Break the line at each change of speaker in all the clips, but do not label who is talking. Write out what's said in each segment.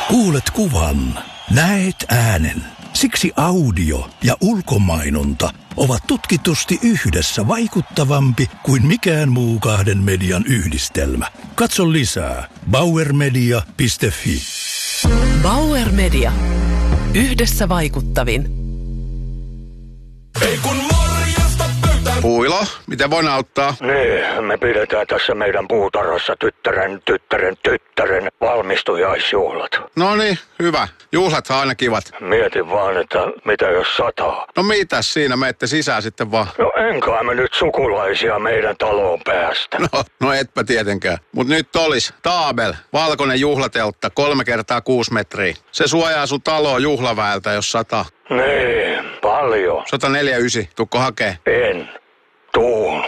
Kuulet kuvan, näet äänen. Siksi audio ja ulkomainonta ovat tutkitusti yhdessä vaikuttavampi kuin mikään muu kahden median yhdistelmä. Katso lisää bauermedia.fi.
Bauer Media. Yhdessä vaikuttavin.
Ei kun morjesta pöytään.
Puilo, miten voin auttaa?
Niin, me pidetään tässä meidän puutarhassa tyttären valmistujaisjuhlat.
No niin, hyvä. Juhlathan aina kivat.
Mietin vaan, että mitä jos sataa.
No mitäs siinä, menette sisään sitten vaan.
No enkä me nyt sukulaisia meidän taloon päästä.
No etpä tietenkään. Mut nyt olis Taabel, valkoinen juhlateltta, 3x6 metriä. Se suojaa sun taloa juhlaväeltä, jos sataa.
Niin, paljon.
149, tukko hakee?
En. Tuun.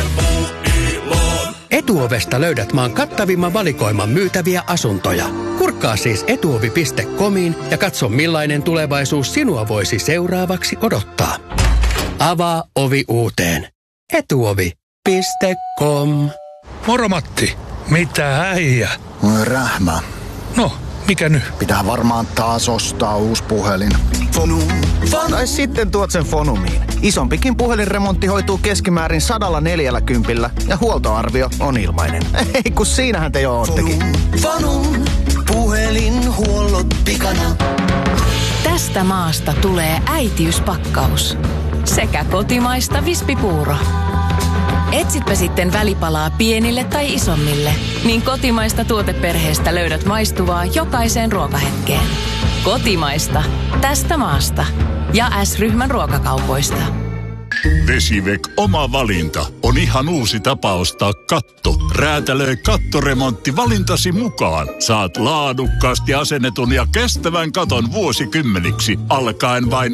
Etuovesta löydät maan kattavimman valikoiman myytäviä asuntoja. Kurkkaa siis etuovi.comiin ja katso millainen tulevaisuus sinua voisi seuraavaksi odottaa. Avaa ovi uuteen. Etuovi.com.
Moro Matti, mitä äijä?
Rähmä.
No, mikä nyt?
Pitää varmaan taas ostaa uusi puhelin. Tai sitten tuot sen Fonumiin. Isompikin puhelinremontti hoituu keskimäärin 140 ja huoltoarvio on ilmainen. Ei kun siinähän te jo oottekin.
Fonum, puhelinhuollot pikana.
Tästä maasta tulee äitiyspakkaus. Sekä kotimaista vispipuuro. Etsitpä sitten välipalaa pienille tai isommille, niin kotimaista tuoteperheestä löydät maistuvaa jokaiseen ruokahetkeen. Kotimaista. Tästä maasta. Ja S-ryhmän ruokakaupoista.
Vesivoimak oma valinta on ihan uusi tapa ostaa katto. Räätälöi kattoremontti valintasi mukaan. Saat laadukkaasti asennetun ja kestävän katon vuosikymmeniksi alkaen vain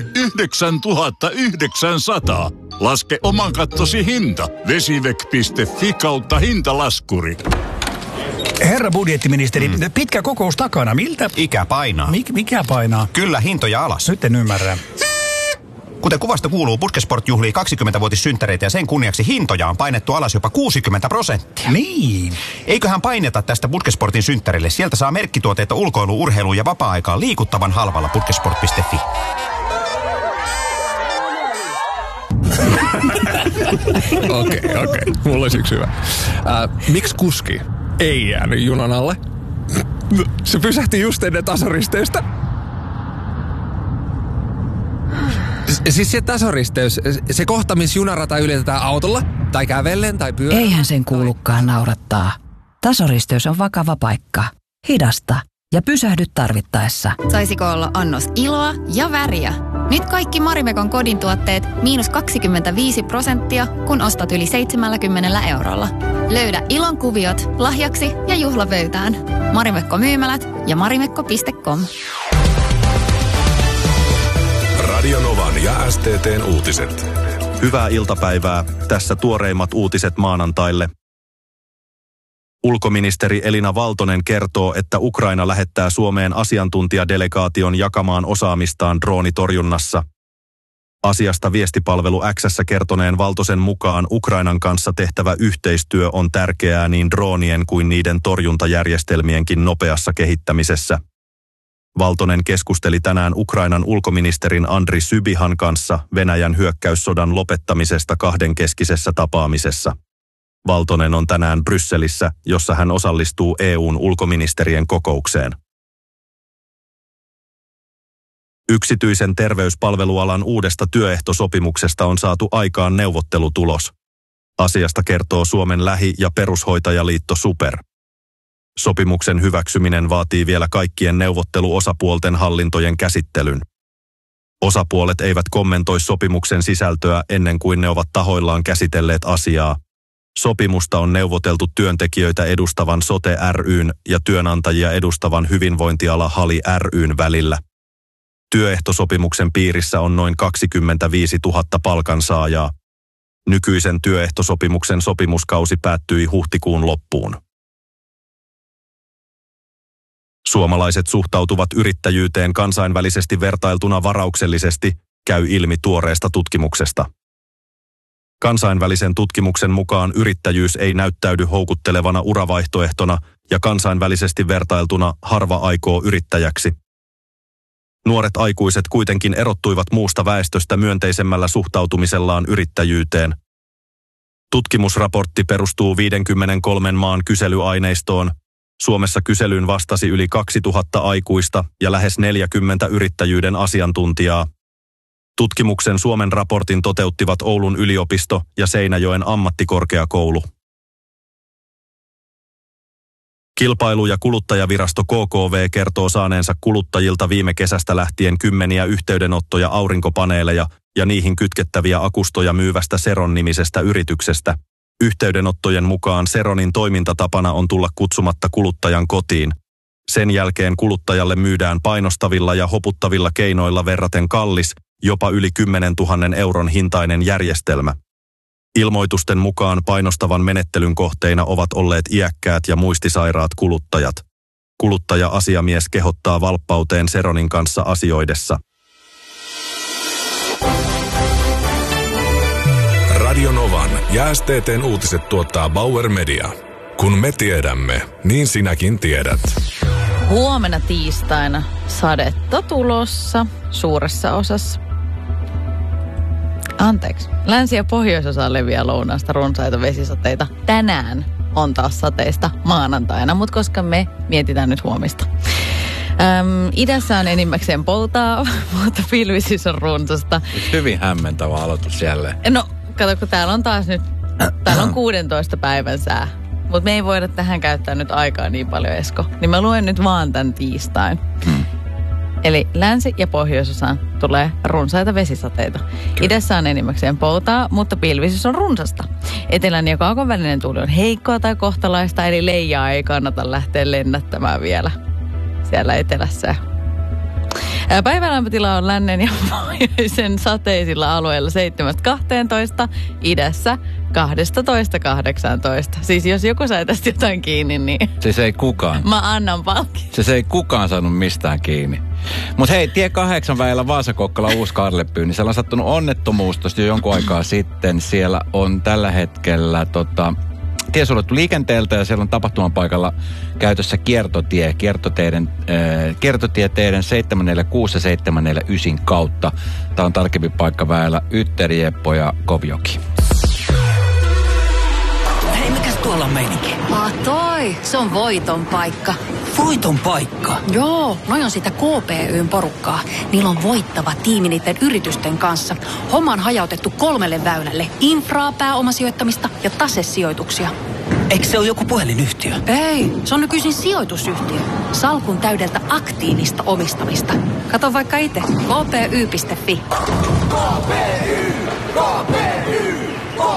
9 900. Laske oman kattosi hinta. Vesivoimak.fi/hintalaskuri.
Herra budjettiministeri, pitkä kokous takana. Miltä?
Ikä painaa.
Mikä painaa?
Kyllä, hintoja alas.
Nyt en ymmärrä.
Kuten kuvasta kuuluu, Puskesport juhlii 20-vuotissynttäreitä ja sen kunniaksi hintoja on painettu alas jopa 60%.
Niin.
Eiköhän paineta tästä Puskesportin synttärille. Sieltä saa merkkituotteita ulkoilu, urheilu ja vapaa-aikaan liikuttavan halvalla puskesport.fi.
Okei. Mulla olisi yksi hyvä. Miksi kuski ei jäänyt junan alle? Se pysähti just ennen tasoristeystä. Siis se tasoristeys, se kohta, missä junarata ylitetään autolla, tai kävellen, tai pyörällä.
Eihän sen kuulukaan naurattaa. Tasoristeys on vakava paikka. Hidasta ja pysähdy tarvittaessa.
Saisiko olla annos iloa ja väriä? Nyt kaikki Marimekon kodin tuotteet -25%, kun ostat yli 70 eurolla. Löydä ilon kuviot lahjaksi ja juhlavöytään. Marimekko myymälät ja marimekko.com.
Radionovan ja STT:n uutiset.
Hyvää iltapäivää. Tässä tuoreimmat uutiset maanantaille. Ulkoministeri Elina Valtonen kertoo, että Ukraina lähettää Suomeen asiantuntijadelegaation jakamaan osaamistaan droonitorjunnassa. Asiasta viestipalvelu X:ssä kertoneen Valtosen mukaan Ukrainan kanssa tehtävä yhteistyö on tärkeää niin droonien kuin niiden torjuntajärjestelmienkin nopeassa kehittämisessä. Valtonen keskusteli tänään Ukrainan ulkoministerin Andri Sybihan kanssa Venäjän hyökkäyssodan lopettamisesta kahdenkeskisessä tapaamisessa. Valtonen on tänään Brysselissä, jossa hän osallistuu EU:n ulkoministerien kokoukseen. Yksityisen terveyspalvelualan uudesta työehtosopimuksesta on saatu aikaan neuvottelutulos. Asiasta kertoo Suomen lähi- ja perushoitajaliitto SuPer. Sopimuksen hyväksyminen vaatii vielä kaikkien neuvotteluosapuolten hallintojen käsittelyn. Osapuolet eivät kommentoi sopimuksen sisältöä ennen kuin ne ovat tahoillaan käsitelleet asiaa. Sopimusta on neuvoteltu työntekijöitä edustavan Sote ry:n ja työnantajia edustavan hyvinvointiala HALI ry:n välillä. Työehtosopimuksen piirissä on noin 25 000 palkansaajaa. Nykyisen työehtosopimuksen sopimuskausi päättyi huhtikuun loppuun. Suomalaiset suhtautuvat yrittäjyyteen kansainvälisesti vertailtuna varauksellisesti, käy ilmi tuoreesta tutkimuksesta. Kansainvälisen tutkimuksen mukaan yrittäjyys ei näyttäydy houkuttelevana uravaihtoehtona, ja kansainvälisesti vertailtuna harva aikoo yrittäjäksi. Nuoret aikuiset kuitenkin erottuivat muusta väestöstä myönteisemmällä suhtautumisellaan yrittäjyyteen. Tutkimusraportti perustuu 53 maan kyselyaineistoon. Suomessa kyselyyn vastasi yli 2000 aikuista ja lähes 40 yrittäjyyden asiantuntijaa. Tutkimuksen Suomen raportin toteuttivat Oulun yliopisto ja Seinäjoen ammattikorkeakoulu. Kilpailu- ja kuluttajavirasto KKV kertoo saaneensa kuluttajilta viime kesästä lähtien kymmeniä yhteydenottoja aurinkopaneeleja ja niihin kytkettäviä akustoja myyvästä Seron-nimisestä yrityksestä. Yhteydenottojen mukaan Seronin toimintatapana on tulla kutsumatta kuluttajan kotiin. Sen jälkeen kuluttajalle myydään painostavilla ja hoputtavilla keinoilla verraten kallis, jopa yli 10 000 euron hintainen järjestelmä. Ilmoitusten mukaan painostavan menettelyn kohteina ovat olleet iäkkäät ja muistisairaat kuluttajat. Kuluttaja-asiamies kehottaa valppauteen Seronin kanssa asioidessa.
Radio Novan ja STT:n uutiset tuottaa Bauer Media. Kun me tiedämme, niin sinäkin tiedät.
Huomenna tiistaina sadetta tulossa suuressa osassa. Anteeksi. Länsi- ja pohjoisosaan leviää lounaasta runsaita vesisateita. Tänään on taas sateista maanantaina, mutta koska me mietitään nyt huomista. Idässä on enimmäkseen poutaa, mutta pilvisyys on runsasta.
Hyvin hämmentävä aloitus jälleen.
No, kato, kun täällä on taas nyt, täällä on 16 päivän sää. Mutta me ei voida tähän käyttää nyt aikaa niin paljon, Esko. Niin mä luen nyt vaan tämän tiistain. Eli länsi- ja pohjoisosaan tulee runsaita vesisateita. Idässä on enimmäkseen poutaa, mutta pilvisyys on runsasta. Etelän ja kaakon välinen tuuli on heikkoa tai kohtalaista, eli leijaa ei kannata lähteä lennättämään vielä siellä etelässä. Päivälämpötila on lännen ja pohjoisen sateisilla alueilla 7-12, idässä 12-18. Siis jos joku sai tästä jotain kiinni, niin
siis ei kukaan.
Mä annan palkin.
Siis ei kukaan saanut mistään kiinni. Mutta hei, tie 8 väillä Vaasa-Kokkola Uusi-Karlepyy, niin siellä on sattunut onnettomuus tosta jo jonkun aikaa sitten. Siellä on tällä hetkellä tie suljettu liikenteeltä ja siellä on tapahtuman paikalla käytössä kiertotieteiden 746 ja 749 kautta. Tämä on tarkempi paikka väellä Ytteri-Jeppo ja Kovjoki.
Hei, mikäs tuolla on meininki?
Toi, se on voiton paikka.
Voiton paikka?
Joo, noi on sitä KPY:n porukkaa. Niillä on voittava tiimi niiden yritysten kanssa. Homma on hajautettu 3 väylälle. Infraa, pääomasijoittamista ja tasesijoituksia.
Eikö se ole joku puhelinyhtiö?
Ei, se on nykyisin sijoitusyhtiö. Salkun täydeltä aktiivista omistamista. Kato vaikka itse. kpy.fi.
KPY! KPY!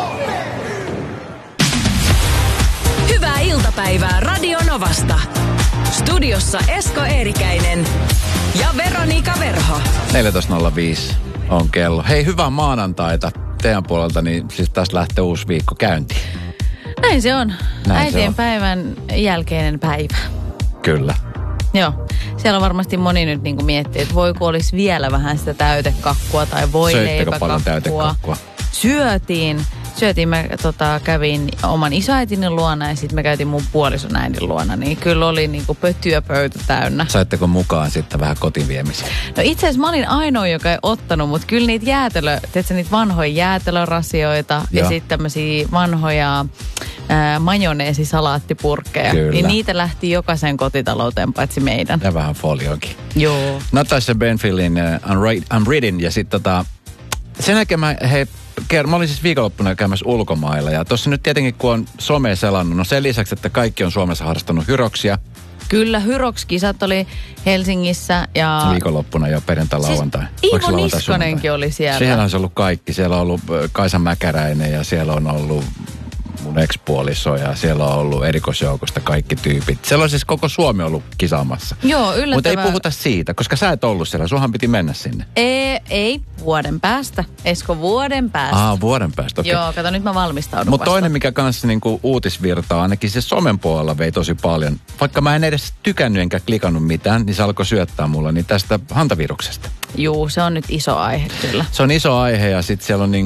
Hyvää iltapäivää Radio Novasta. Studiossa Esko Eerikäinen ja Veronika Verho.
14.05 on kello. Hei, hyvää maanantaita teidän puolelta, niin siis taas lähtee uusi viikko käyntiin.
Näin se on. Äitien päivän jälkeinen päivä.
Kyllä.
Joo. Siellä on varmasti moni nyt niin kuin miettii, että voiko olisi vielä vähän sitä täytekakkua tai voileipäkakkua. Syötiin. Mä kävin oman isoäitini luona ja sitten me käytiin mun puolison äidin luona. Niin kyllä oli niinku pötyä pöytä täynnä.
Saitteko mukaan sitten vähän kotiviemisiä?
No itse asiassa mä olin ainoa, joka ei ottanut, mutta kyllä niitä niitä vanhoja jäätelörasioita ja sitten tämmöisiä vanhoja majoneesisalaattipurkkeja. Niin niitä lähti jokaisen kotitalouteen paitsi meidän.
Ja vähän foliokin.
Joo.
Natasha Benfieldin I'm Reading ja sitten sen jälkeen mä olin siis viikonloppuna käymässä ulkomailla ja tuossa nyt tietenkin kun on somea selannut, no sen lisäksi, että kaikki on Suomessa harrastanut hyroksia.
Kyllä, Hyroks-kisat oli Helsingissä ja
viikonloppuna jo perjantai-lauantai.
Siis Iivo Niskanenkin oli siellä.
Siellä on ollut kaikki. Siellä on ollut Kaisa Mäkäräinen ja siellä on ollut mun ex-puoliso ja siellä on ollut erikoisjoukosta kaikki tyypit. Siellä on siis koko Suomi ollut kisaamassa.
Joo, yllättävää.
Mutta ei puhuta siitä, koska sä et ollut siellä. Sunhan piti mennä sinne.
Ei, vuoden päästä. Esko, vuoden päästä.
Vuoden päästä, okei.
Joo, kato nyt mä valmistaudun.
Mutta toinen, mikä kanssa niinku uutisvirtaa, ainakin se somen puolella vei tosi paljon. Vaikka mä en edes tykännyt enkä klikannut mitään, niin se alkoi syöttää mulle niin tästä hantaviruksesta.
Juu, se on nyt iso aihe kyllä.
Se on iso aihe ja sitten siellä on niinku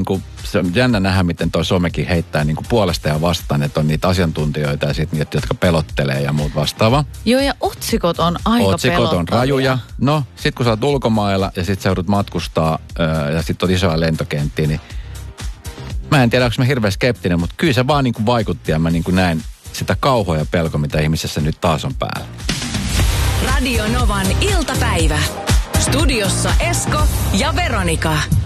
se on jännä nähdä, miten toi somekin heittää niin kuin puolesta ja vastaan, että on niitä asiantuntijoita ja sitten niitä, jotka pelottelee ja muut vastaavaa.
Joo, ja otsikot on aika
Otsikot on rajuja. No, sit kun sä oot ulkomailla ja sit sä joudut matkustaa ja sit on isoja lentokenttiä, niin mä en tiedä, onko mä hirveän skeptinen, mutta kyllä se vaan niin kuin vaikutti ja mä niin kuin näin sitä kauhoa ja pelko, mitä ihmisessä nyt taas on päällä.
Radio Novan iltapäivä. Studiossa Esko ja Veronika.